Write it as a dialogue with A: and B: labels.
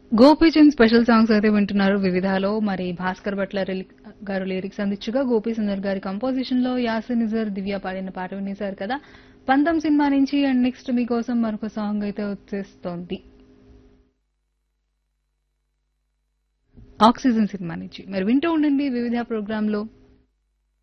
A: Gopichand special songs అయితే వింటున్నారు వివిధాలో. మరి భాస్కర్ భట్ల గారు లిరిక్స్ అందించగా గోపీ సుందర్ గారి కంపోజిషన్ లో యాసిన్ నిజర్ దివ్య పాడిన పాట వినేశారు కదా. పంతం సినిమా నుంచి. అండ్ నెక్స్ట్ మీకోసం మరొక సాంగ్ అయితే వచ్చేస్తోంది ఆక్సిజన్ సినిమా నుంచి. మరి వింటూ ఉండండి వివిధ ప్రోగ్రామ్ లో.